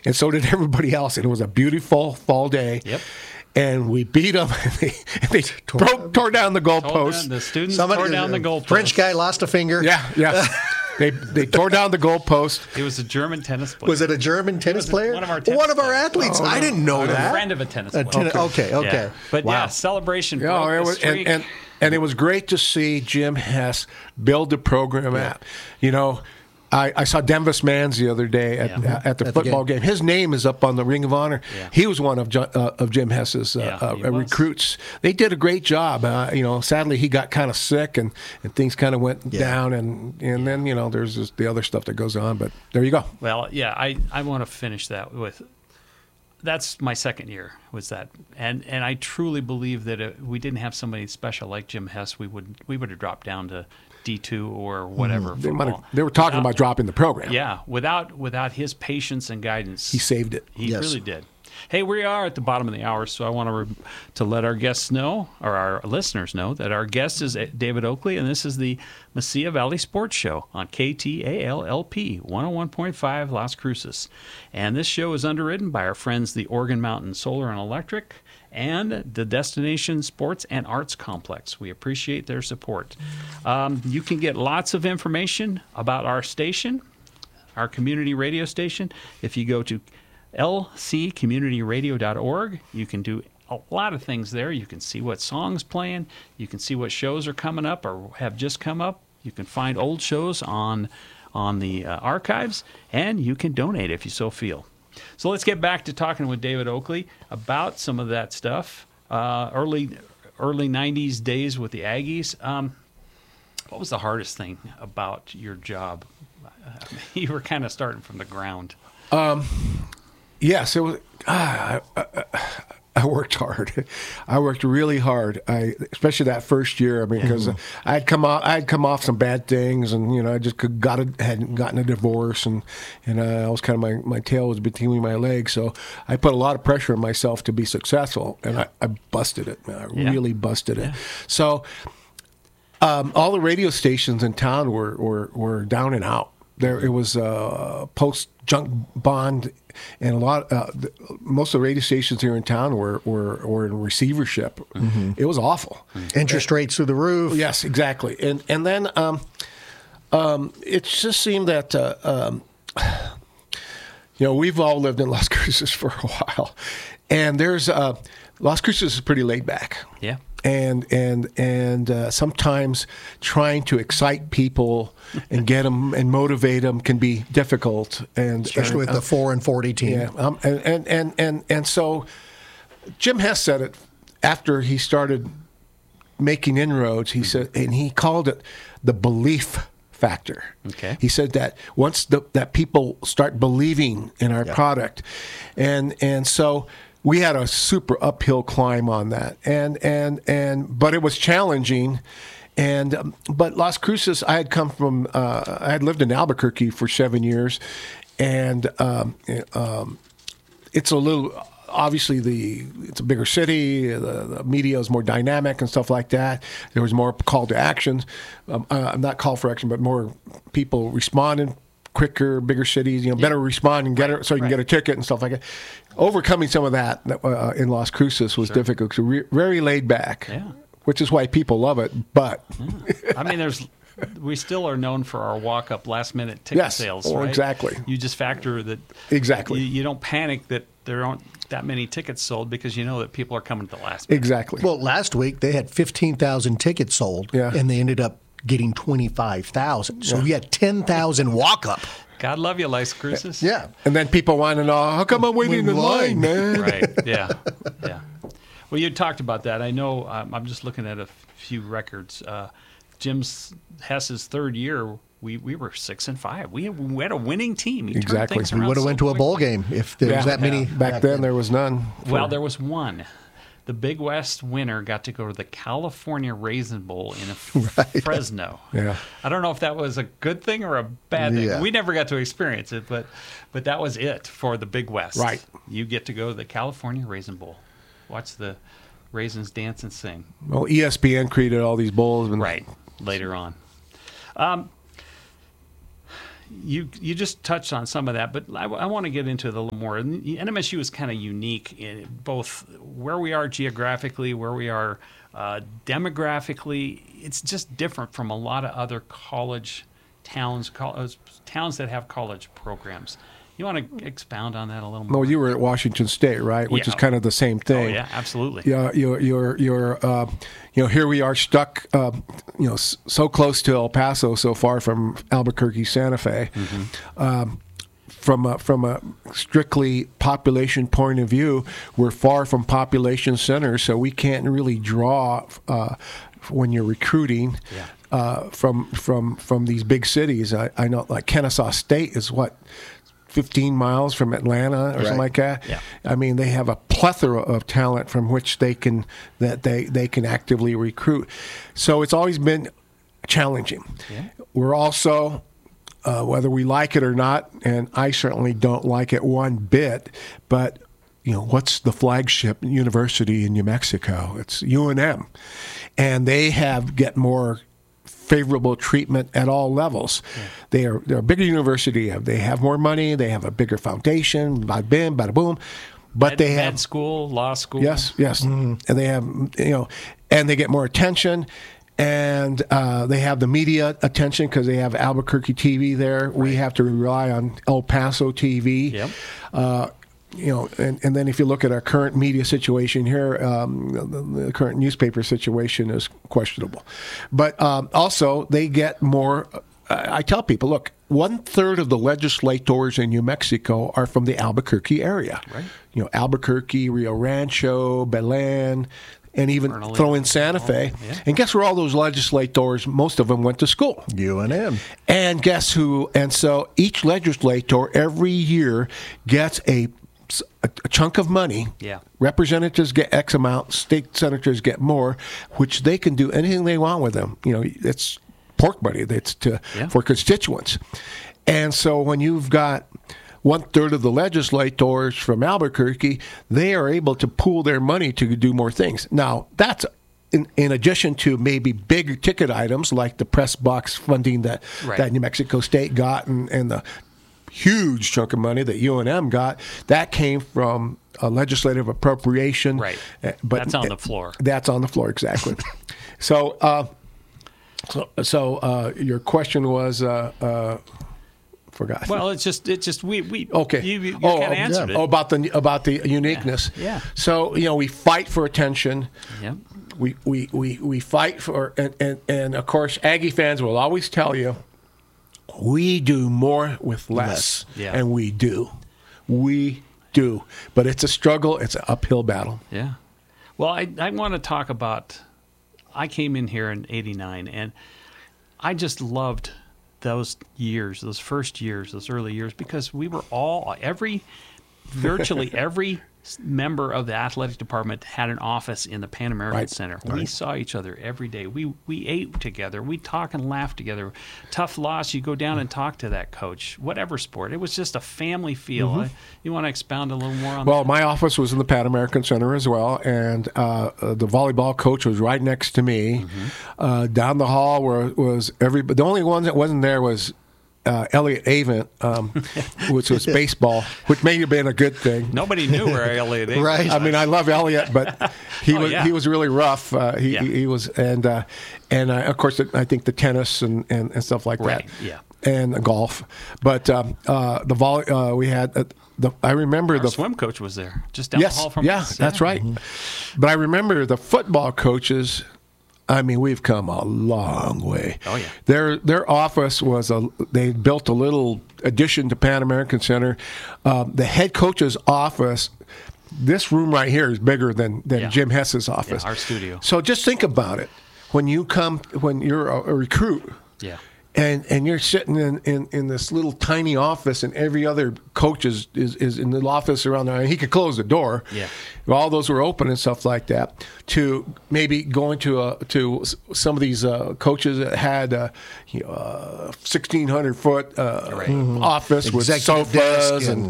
and so did everybody else. And it was a beautiful fall day. Yep. And we beat them. They tore down the goalpost. The students tore down the goalpost. French guy lost a finger. Yeah. They tore down the goalpost. It was a German tennis player. Was it a German tennis player? One of our tennis One of our players. athletes. I didn't know that. A friend of a tennis player. Okay. Yeah. But Wow. celebration Yeah, broke it the was, streak. and it was great to see Jim Hess build the program out. You know, I saw Denvis Manns the other day at the football game. His name is up on the Ring of Honor. Yeah. He was one of Jim Hess's he was. recruits. They did a great job. You know, sadly he got kind of sick and things kind of went down, and then you know there's the other stuff that goes on. But there you go. Well, yeah, I want to finish that with. That's my second year was that, and I truly believe that if we didn't have somebody special like Jim Hess, we would have dropped down to D2 or whatever. They were talking about dropping the program. Yeah, without his patience and guidance, He saved it. He really did. Hey, we are at the bottom of the hour, so I want to let our guests know, or our listeners know, that our guest is David Oakley, and this is the Mesilla Valley Sports Show on KTALLP 101.5 Las Cruces. And this show is underwritten by our friends, the Oregon Mountain Solar and Electric, and the Destination Sports and Arts Complex. We appreciate their support. You can get lots of information about our station, our community radio station, if you go to lccommunityradio.org. You can do a lot of things there. You can see what songs playing. You can see what shows are coming up or have just come up. You can find old shows on the archives, and you can donate if you so feel. So let's get back to talking with David Oakley about some of that stuff. Early 90s days with the Aggies. What was the hardest thing about your job? You were kind of starting from the ground. Yes, it was. I worked hard. I worked really hard. Especially that first year. I mean, because I had come off some bad things, and you know, I just hadn't gotten a divorce, and I was kind of my tail was between my legs. So I put a lot of pressure on myself to be successful, and I busted it. Man. I really busted it. So all the radio stations in town were down and out. It was post junk bond, and most of the radio stations here in town were in receivership. Mm-hmm. It was awful. Interest rates through the roof. Yes, exactly. And then it just seemed that you know, we've all lived in Las Cruces for a while, and there's Las Cruces is pretty laid back. Yeah. And sometimes trying to excite people and get them and motivate them can be difficult, and especially with the 4-40 team. Yeah, and so Jim Hess said it after he started making inroads. He said, and he called it the belief factor. Okay. He said that once that people start believing in our product, and so. We had a super uphill climb on that, but it was challenging, but Las Cruces. I had come from. I had lived in Albuquerque for 7 years, and it's a little. Obviously, it's a bigger city. The media is more dynamic and stuff like that. There was more call to action, not call for action, but more people responding quicker, bigger cities, better respond and get it so you can get a ticket and stuff like that. Overcoming some of that in Las Cruces was difficult. Very laid back, which is why people love it. But I mean, we still are known for our walk-up last-minute ticket sales. Right? Exactly. You just factor that. Exactly. You don't panic that there aren't that many tickets sold because you know that people are coming to the last minute. Exactly. Well, last week they had 15,000 tickets sold, and they ended up getting 25,000. So you had 10,000 walk-up. God love you, Las Cruces. Yeah. And then people want to know, how come I'm waiting in line, man? Right, yeah. Well, you talked about that. I know I'm just looking at a few records. Jim Hess's third year, we were 6-5. We had a winning team. He exactly. We would have went to a bowl game if there was that many. Back then, there was none. Well, there was one. The Big West winner got to go to the California Raisin Bowl in Fresno. Yeah. I don't know if that was a good thing or a bad thing. Yeah. We never got to experience it, but that was it for the Big West. Right. You get to go to the California Raisin Bowl. Watch the raisins dance and sing. Well, ESPN created all these bowls. Right. Later on. you just touched on some of that, but I want to get into it a little more. And NMSU is kind of unique in both where we are geographically, where we are demographically. It's just different from a lot of other college towns that have college programs. You want to expound on that a little more? No, you were at Washington State, right? Which is kind of the same thing. Oh yeah, absolutely. Yeah, you're here we are stuck, so close to El Paso, so far from Albuquerque, Santa Fe. Mm-hmm. From a strictly population point of view, we're far from population centers, so we can't really draw when you're recruiting. Yeah. From these big cities. I know, like Kennesaw State is 15 miles from Atlanta or something like that. Yeah. I mean, they have a plethora of talent from which they can actively recruit. So it's always been challenging. Yeah. We're also, whether we like it or not, and I certainly don't like it one bit, but what's the flagship university in New Mexico? It's UNM, and they get more favorable treatment at all levels. Yeah. They're a bigger university. They have more money. They have a bigger foundation. Bada bim, bada boom. But they have med school, law school. Yes. Mm-hmm. And they have and they get more attention. And they have the media attention because they have Albuquerque TV there. Right. We have to rely on El Paso TV. Yep. And then if you look at our current media situation here, the current newspaper situation is questionable. But also, they get more. I tell people, look, 1/3 of the legislators in New Mexico are from the Albuquerque area. Right. Albuquerque, Rio Rancho, Belen, and even throw in Santa Fe. Yeah. And guess where all those legislators, most of them went to school? UNM. And guess who? And so each legislator every year gets a chunk of money. Yeah. Representatives get X amount, state senators get more, which they can do anything they want with them. It's pork money. That's for constituents. And so when you've got 1/3 of the legislators from Albuquerque, they are able to pool their money to do more things. Now, that's in addition to maybe big ticket items like the press box funding that New Mexico State got and the huge chunk of money that UNM got, that came from a legislative appropriation. Right. But that's on the floor. That's on the floor, exactly. So your question was forgot. Well, it's just we okay. You kind of answered it. About the uniqueness. Yeah. So we fight for attention. Yeah. We fight for and of course Aggie fans will always tell you, we do more with less. Yeah. And we do. But it's a struggle. It's an uphill battle. Yeah. Well, I want to talk about, I came in here in 89, and I just loved those years, those first years, those early years, because we were virtually every member of the athletic department had an office in the Pan American Center. We saw each other every day. We ate together. We talk and laugh together. Tough loss, you go down and talk to that coach, whatever sport. It was just a family feel. Mm-hmm. You want to expound a little more on that? Well, my office was in the Pan American Center as well, and the volleyball coach was right next to me. Mm-hmm. Down the hall was everybody. The only one that wasn't there was Elliot Avent, which was baseball, which may have been a good thing. Nobody knew where Elliot Avent was. Right. I mean, I love Elliot, but he was really rough. He was, and of course, I think the tennis and stuff like that. Right. Yeah. And the golf, but the volley we had. I remember Our swim coach was there, just down the hall from us. That's right. Mm-hmm. But I remember the football coaches. I mean, we've come a long way. Oh yeah. Their office they built a little addition to Pan American Center. The head coach's office, this room right here is bigger than Jim Hess's office. Yeah, our studio. So just think about it. When you're a recruit. Yeah. And you're sitting in this little tiny office, and every other coach is in the office around there. And he could close the door. Yeah. All those were open and stuff like that. To maybe going to some of these coaches that had 1,600-foot office with sofas and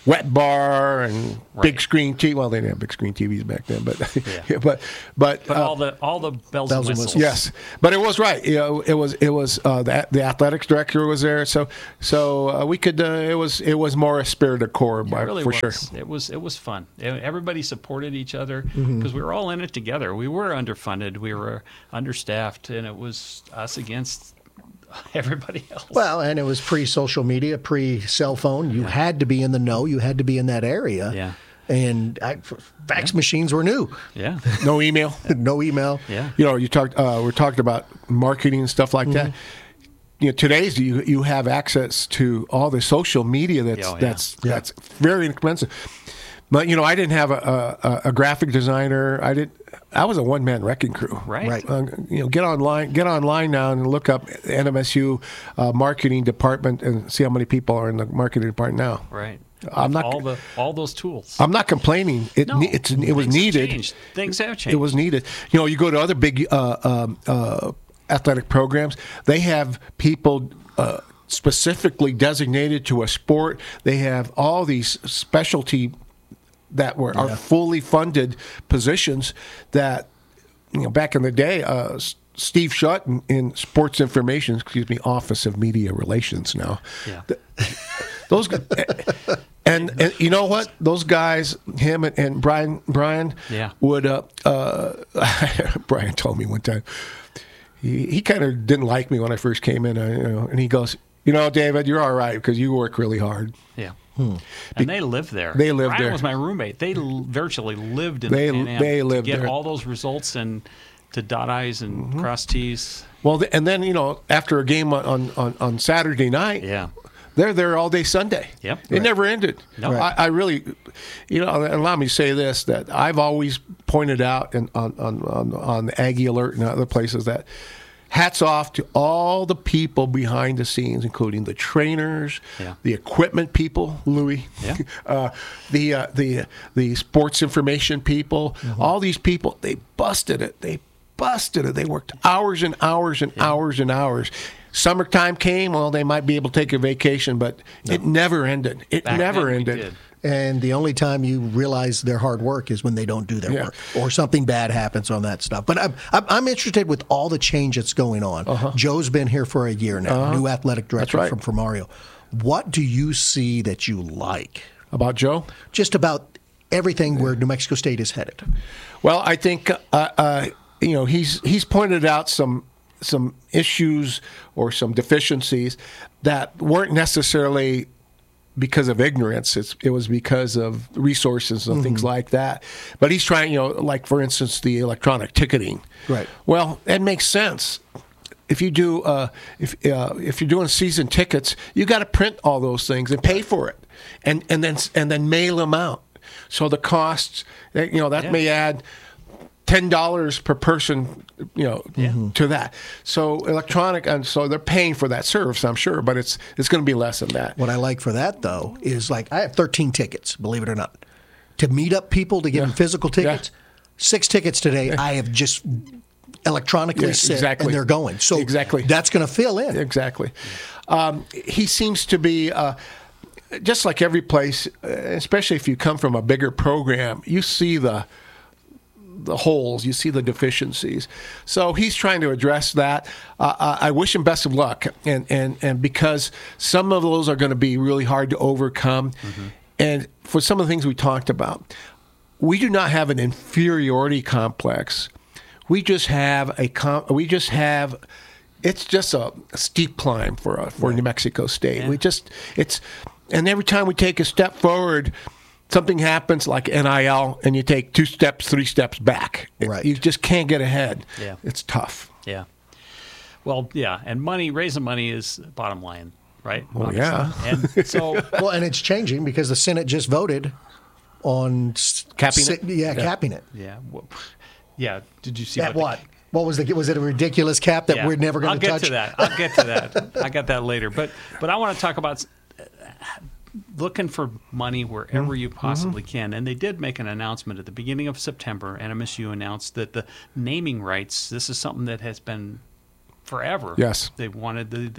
wet bar and big screen TV. Well, they didn't have big screen TVs back then, but but all the bells and whistles. Yes, but it was right. You know, it was the athletics director was there, so we could. It was more a spirit of corps, for sure. It was fun. Everybody supported each other because we were all in it together. We were underfunded, we were understaffed, and it was us against everybody else. Well, and it was pre-social media, pre-cell phone. You had to be in the know. You had to be in that area. Yeah. And fax machines were new. Yeah. No email. No email. Yeah. You know, we're talking about marketing and stuff like that. You know, today's you have access to all the social media that's very inexpensive. But you know, I didn't have a graphic designer. I was a one-man wrecking crew. Right. You know, get online now and look up NMSU marketing department and see how many people are in the marketing department now. Right. I'm not all those tools. I'm not complaining. It was needed. Things have changed. It was needed. You know, you go to other big athletic programs. They have people specifically designated to a sport. They have all these specialty that are fully funded positions that, you know, back in the day, Steve Shutt in Sports Information, Office of Media Relations now. Yeah. Those and you know what? Those guys, him and Brian would Brian told me one time he kind of didn't like me when I first came in, and he goes, you know, David, you're all right because you work really hard. Yeah. And they lived there. They lived Brian there. Was my roommate. They virtually lived in they, the Pan Am they to lived get there. all those results and to dot I's and cross T's. Well, and then, you know, after a game on Saturday night, they're there all day Sunday. Yep. It never ended. No. I really, you know, allow me to say this, that I've always pointed out on the Aggie Alert and other places that hats off to all the people behind the scenes, including the trainers, the equipment people, Louis, the sports information people, all these people. They busted it. They worked hours and hours and hours and hours. Summertime came, well, they might be able to take a vacation, but it never ended. It never ended. And the only time you realize their hard work is when they don't do their work or something bad happens on that stuff. But I'm interested with all the change that's going on. Joe's been here for a year now, new athletic director from Mario. What do you see that you like about Joe? Just about everything where New Mexico State is headed. Well, I think you know, he's pointed out some issues or some deficiencies that weren't necessarily because of ignorance. It was because of resources and things like that. But he's trying, you know, like for instance, the electronic ticketing. Right. Well, that makes sense. If you do, if you're doing season tickets, you got to print all those things and pay for it, and then mail them out. So the costs, you know, that may add $10 per person, you know, to that. So electronic, and so they're paying for that service, I'm sure, but it's going to be less than that. What I like for that though is, like, I have 13 tickets, believe it or not, to meet up people to give them physical tickets. 6 tickets today. I have just electronically set, and they're going. So that's going to fill in. Exactly. He seems to be. Just like every place, especially if you come from a bigger program, you see the holes, you see the deficiencies. So he's trying to address that. I wish him best of luck, and because some of those are going to be really hard to overcome. And for some of the things we talked about, we do not have an inferiority complex. We just have it's just a steep climb for New Mexico State. And every time we take a step forward, something happens like NIL, and you take 2 steps, 3 steps back. You just can't get ahead. It's tough. Well, and raising money is bottom line, right? Oh, and so and it's changing because the Senate just voted on capping it. Capping it. Did you see that? What was it a ridiculous cap that we're never going to touch? I'll get to that. I got that later. But I want to talk about looking for money wherever you possibly can. And they did make an announcement at the beginning of September. NMSU announced that the naming rights, this is something that has been forever. Yes. They wanted, they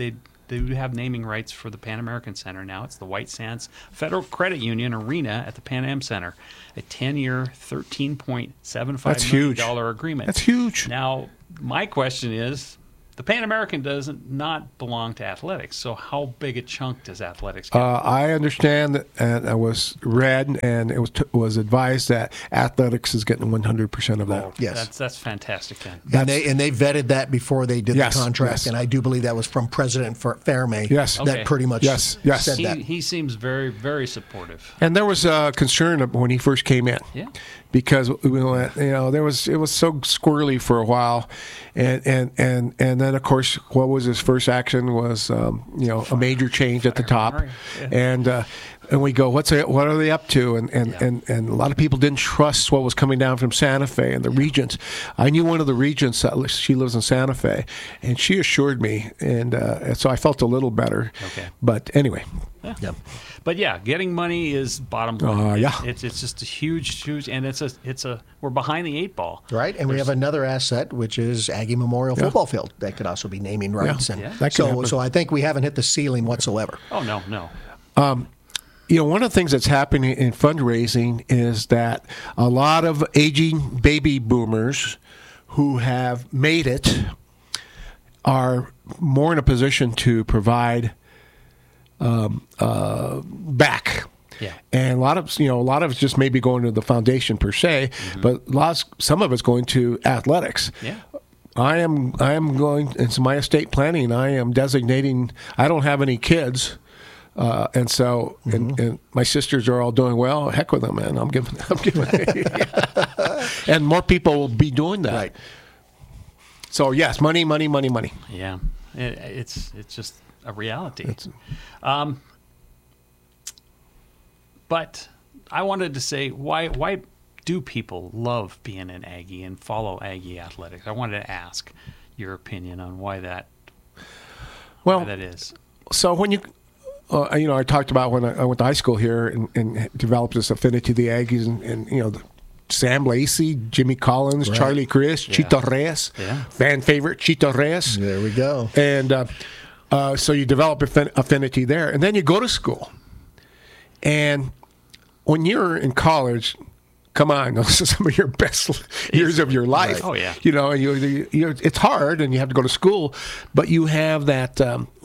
do have naming rights for the Pan American Center now. It's the White Sands Federal Credit Union Arena at the Pan Am Center, a 10-year, $13.75 million agreement. That's huge. Now, my question is, the Pan American doesn't not belong to athletics, so how big a chunk does athletics get? I understand that, and I was read, and it was advised that athletics is getting 100% of that. Yes. That's fantastic then. And they vetted that before they did Yes, the contract, yes. and I do believe that was from President Fairmay. Yes. That Okay. pretty much Yes. said that. He seems very, very supportive. And there was a concern when he first came in. Yeah. Because it was so squirrely for a while, and then of course what was his first action was a major change at the top, and we go what are they up to, and a lot of people didn't trust what was coming down from Santa Fe and the regents. I knew one of the regents that she lives in Santa Fe, and she assured me, and so I felt a little better. Okay. But anyway. Yeah. But yeah, getting money is bottom line. Yeah. It's just a huge, and we're behind the 8 ball. Right, and we have another asset, which is Aggie Memorial Football Field. That could also be naming rights. Yeah. And Yeah. That could happen. so I think we haven't hit the ceiling whatsoever. Oh no. One of the things that's happening in fundraising is that a lot of aging baby boomers who have made it are more in a position to provide back. Yeah. And a lot of it's just maybe going to the foundation per se, but some of it's going to athletics. Yeah. I am going. It's my estate planning. I am designating. I don't have any kids. And so, and my sisters are all doing well. Heck with them, man. I'm giving. And more people will be doing that. Right. So yes, money. Yeah, it's just a reality. But I wanted to say, why do people love being an Aggie and follow Aggie athletics? I wanted to ask your opinion on why that is. So when you. I talked about when I went to high school here and developed this affinity to the Aggies, and Sam Lacey, Jimmy Collins, Right. Charlie Chris, Chito Reyes, fan favorite Chito Reyes. There we go. And so you develop affinity there, and then you go to school. And when you're in college, come on, those are some of your best years of your life. Right. Oh, yeah. It's hard, and you have to go to school, but you have that.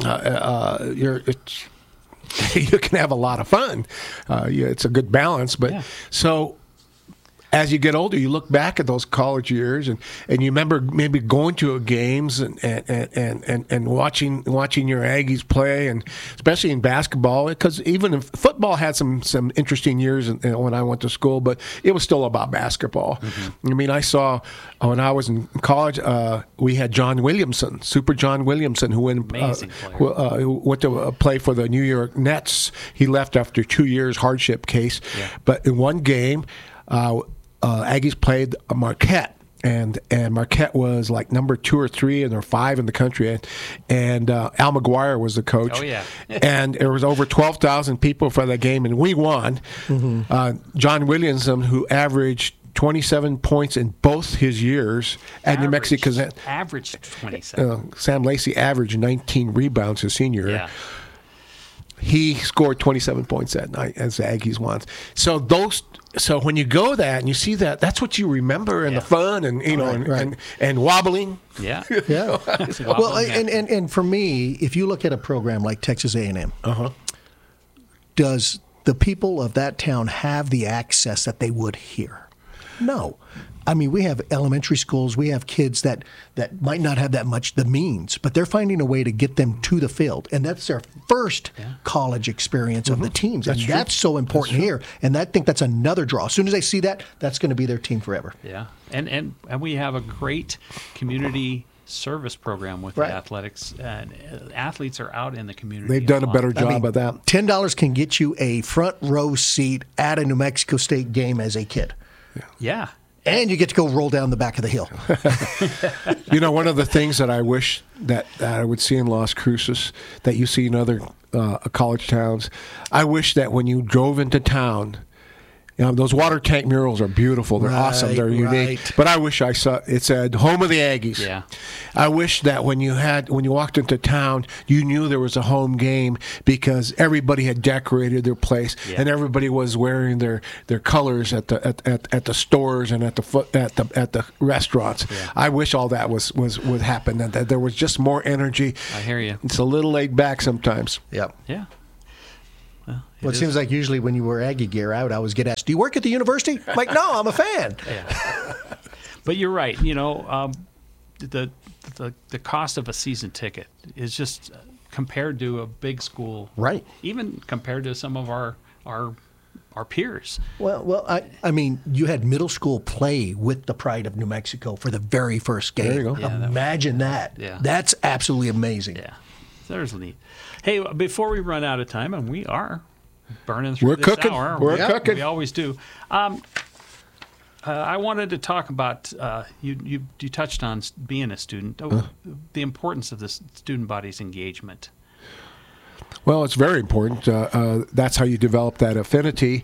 You can have a lot of fun. It's a good balance, but so. As you get older, you look back at those college years, and you remember maybe going to games and watching your Aggies play, and especially in basketball, because even if football had some interesting years when I went to school, but it was still about basketball. Mm-hmm. I mean, I saw when I was in college, we had John Williamson, Super John Williamson, who went to play for the New York Nets. He left after 2 years, hardship case, but in one game. Aggies played Marquette, and Marquette was like number 2 or 3, and they're 5 in the country. And Al McGuire was the coach. Oh yeah, and there was over 12,000 people for that game, and we won. Mm-hmm. John Williamson, who averaged 27 points in both his years at New Mexico. Averaged 27. Sam Lacey averaged 19 rebounds his senior year. Yeah. He scored 27 points that night as the Aggies won. So when you go that and you see that, that's what you remember, and the fun, and and wobbling. Yeah. Yeah. Well, and for me, if you look at a program like Texas A&M, does the people of that town have the access that they would here? No. I mean, we have elementary schools, we have kids that might not have that much the means, but they're finding a way to get them to the field. And that's their first college experience of the teams. And that's so important here. And I think that's another draw. As soon as they see that, that's going to be their team forever. Yeah. And we have a great community service program with the athletics. Athletes are out in the community. They've done a better job of that. $10 can get you a front row seat at a New Mexico State game as a kid. Yeah. And you get to go roll down the back of the hill. One of the things that I wish that I would see in Las Cruces that you see in other college towns, I wish that when you drove into town those water tank murals are beautiful. They're awesome. They're unique. Right. But I wish I saw it said home of the Aggies. Yeah. I wish that when you walked into town, you knew there was a home game because everybody had decorated their place and everybody was wearing their colors at the stores and at the restaurants. Yeah. I wish all that would happen, and that there was just more energy. I hear you. It's a little laid back sometimes. Yep. Yeah. Well, it seems like usually when you wear Aggie gear out, I always get asked, "Do you work at the university?" I'm like, "No, I'm a fan." Yeah. But you're right. The cost of a season ticket is just compared to a big school, right? Even compared to some of our peers. Well, I mean, you had middle school play with the Pride of New Mexico for the very first game. There you go. Yeah, Imagine that. Yeah. That's absolutely amazing. Yeah, there's neat. Hey, before we run out of time, and we are burning through We're this cooking. hour. We're cooking. We always do. I wanted to talk about you touched on being a student, the importance of the student body's engagement. Well, it's very important. That's how you develop that affinity.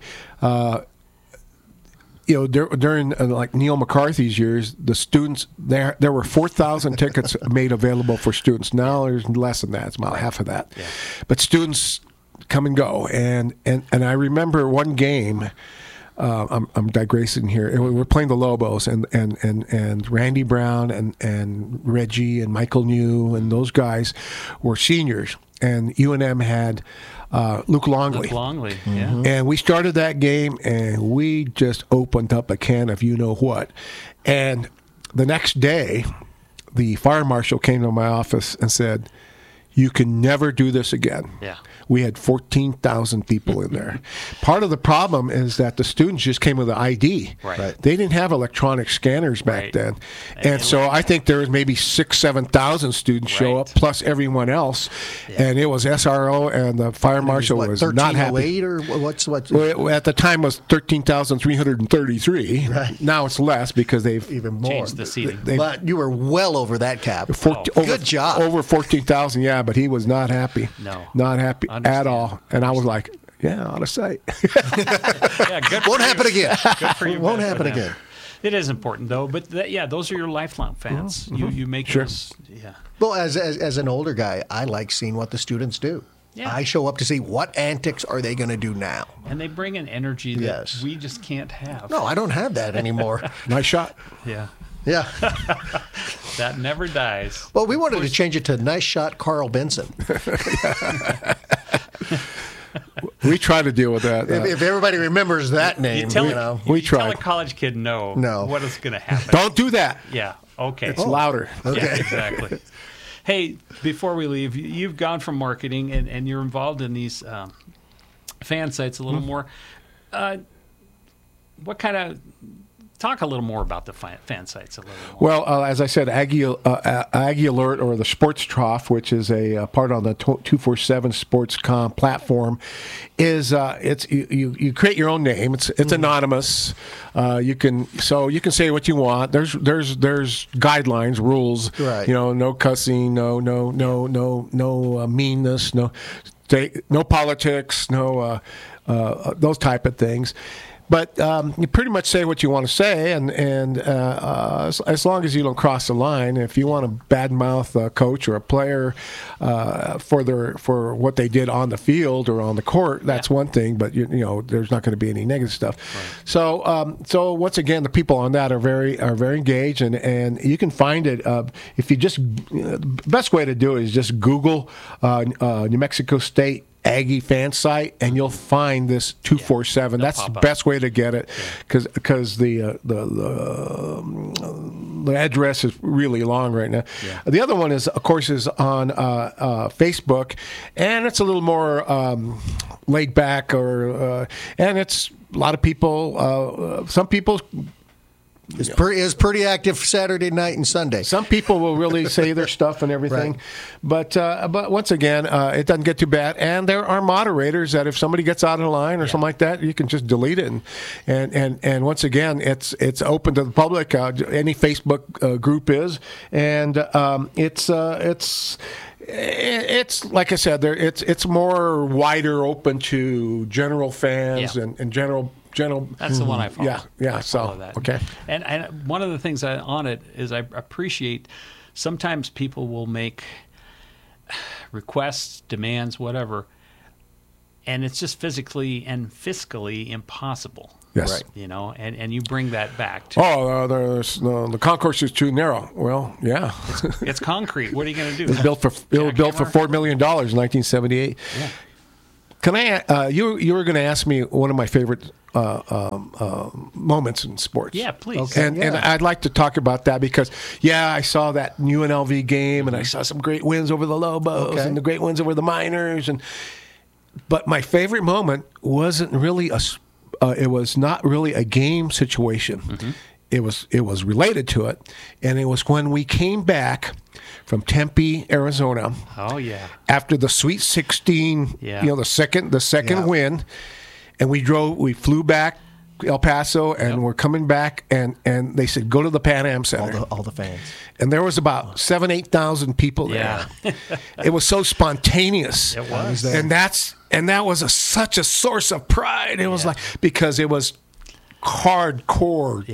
During like Neil McCarthy's years, the students there were 4,000 tickets made available for students. Now there's less than that; it's about half of that. Yeah. But students come and go, and I remember one game. I'm digressing here. We're playing the Lobos, and Randy Brown and Reggie and Michael New and those guys were seniors, and UNM had Luke Longley. Yeah. And we started that game, and we just opened up a can of you know what. And the next day, the fire marshal came to my office and said, "You can never do this again." Yeah. We had 14,000 people in there. Part of the problem is that the students just came with an ID. Right. They didn't have electronic scanners back then. And so I think there was maybe 7,000 students show up, plus everyone else. Yeah. And it was SRO, and the fire marshal was not happy. Or what's well, at the time was 13,333. Right. Now it's less because they've even more changed the seating. But you were well over that cap. Good job. Over 14,000, yeah, but he was not happy. No. Not happy at all. And I was like, yeah, out of sight. Yeah, good for Won't you. happen again. Good for you. Won't happen again. It is important, though. But those are your lifelong fans. Mm-hmm. You make those. Yeah. Well, as an older guy, I like seeing what the students do. Yeah. I show up to see what antics are they going to do now. And they bring an energy that we just can't have. No, I don't have that anymore. Nice shot. Yeah. Yeah. That never dies. Well, we wanted to change it to nice shot Carl Benson. We try to deal with that. If everybody remembers that name, we try. Tell a college kid no. What is going to happen? Don't do that. Yeah. Okay. It's louder. Okay. Yeah, exactly. Hey, before we leave, you've gone from marketing and you're involved in these fan sites a little more. What kind of talk a little more about the fan sites a little more? Well, as I said, Aggie Alert, or the Sports Trough, which is a part on the 247 Sports.com platform, is you create your own name. It's anonymous. You can say what you want. There's guidelines, rules. Right. No cussing, no meanness, no politics, no those type of things. But you pretty much say what you want to say, and as long as you don't cross the line. If you want to badmouth a coach or a player for what they did on the field or on the court, that's one thing. But there's not going to be any negative stuff. Right. So once again, the people on that are very engaged, and you can find it if you just the best way to do it is just Google New Mexico State Aggie fan site, and you'll find this 247. That's the best way to get it, because the address is really long right now. Yeah. The other one is, of course, is on Facebook, and it's a little more laid back, and it's a lot of people. Some people. It's pretty active Saturday night and Sunday. Some people will really say their stuff and everything, right. But once again, it doesn't get too bad. And there are moderators that if somebody gets out of line or something like that, you can just delete it. And once again, it's open to the public. Any Facebook group is, and it's like I said, it's more wider open to general fans and general General. That's the one I follow. Yeah. I follow that. Okay. And one of the things on it is I appreciate sometimes people will make requests, demands, whatever, and it's just physically and fiscally impossible. Yes. Right. You know, and you bring that back to the concourse is too narrow. Well, yeah. it's concrete. What are you going to do? It was built for $4 million in 1978. Yeah. Can I? You were going to ask me one of my favorite moments in sports. Yeah, please. Okay. And I'd like to talk about that because, I saw that UNLV game and I saw some great wins over the Lobos and the great wins over the Miners. But my favorite moment wasn't really it was not really a game situation. Mm-hmm. It was related to it, and it was when we came back from Tempe, Arizona. Oh yeah. After the Sweet 16, the second win, and we flew back El Paso, and we're coming back, and they said go to the Pan Am Center. All the fans. And there was about 8,000 people there. Yeah. It was so spontaneous. It was. And that was such a source of pride. It was like, because it was hardcore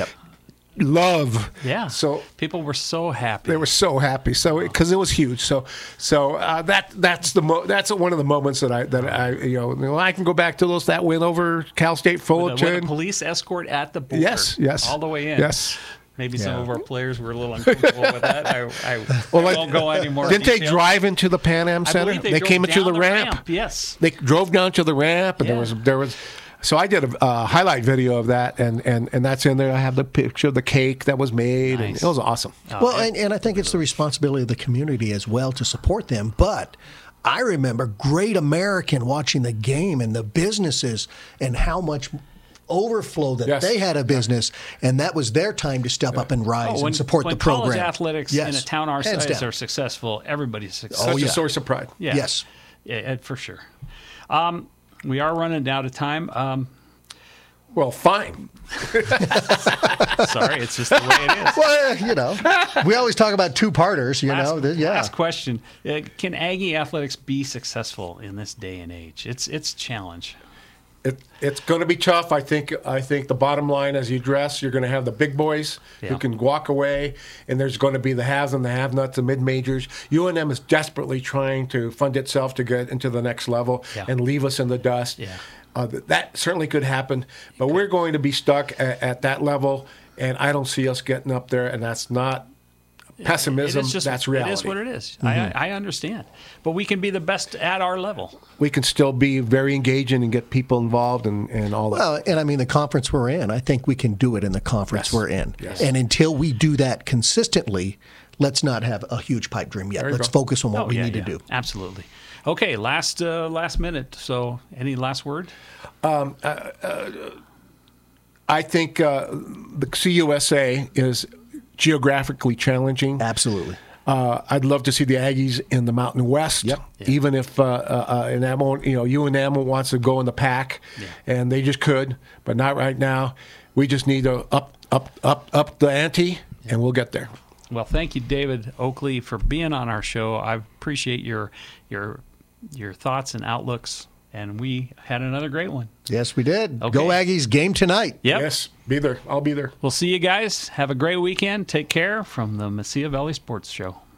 love. Yeah. So people were so happy. they were so happy. So because it was huge. So that's one of the moments that I can go back to that win over Cal State Fullerton. With a police escort at the border. Yes. All the way in. Yes. Maybe some of our players were a little uncomfortable with that. I won't go any more. Didn't they drive into the Pan Am Center? I believe they came into down the ramp. Yes. They drove down to the ramp, and there was. So I did a highlight video of that, and that's in there. I have the picture of the cake that was made, and it was awesome. And I think it's the responsibility of the community as well to support them. But I remember Great American watching the game and the businesses and how much overflow that they had a business, and that was their time to step up and rise and support the program. When college athletics in a town our size are successful, everybody's successful. Such a source of pride. Yeah. Yes. Yeah, for sure. We are running out of time. Well, fine. Sorry, it's just the way it is. Well, we always talk about two-parters, Last question. Can Aggie athletics be successful in this day and age? It's a challenge. It's going to be tough. I think the bottom line, as you dress, you're going to have the big boys who can walk away, and there's going to be the haves and the have-nots, the mid-majors. UNM is desperately trying to fund itself to get into the next level and leave us in the dust. Yeah. That certainly could happen, but we're going to be stuck at that level, and I don't see us getting up there, and that's not pessimism. That's reality. It is what it is. Mm-hmm. I understand. But we can be the best at our level. We can still be very engaging and get people involved and all that. Well, and I mean, the conference we're in, I think we can do it in the conference we're in. Yes. And until we do that consistently, let's not have a huge pipe dream yet. Let's focus on what we need to do. Absolutely. Okay, last minute. So any last word? I think the CUSA is geographically challenging. Absolutely. I'd love to see the Aggies in the Mountain West. Yep. Even if UNM wants to go in the pack, and they just could, but not right now. We just need to up the ante, and we'll get there. Well, thank you, David Oakley, for being on our show. I appreciate your thoughts and outlooks, and we had another great one. Yes, we did. Okay. Go Aggies, game tonight. Yep. Yes, be there. I'll be there. We'll see you guys. Have a great weekend. Take care from the Mesilla Valley Sports Show.